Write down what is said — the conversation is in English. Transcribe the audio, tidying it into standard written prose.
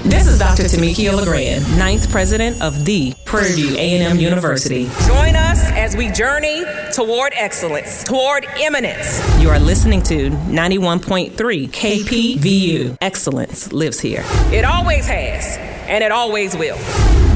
This is Dr. Tamikia LeGrand, 9th president of the Prairie View A&M University. Join us as we journey toward excellence, toward eminence. You are listening to 91.3 KPVU. Excellence lives here. It always has, and it always will.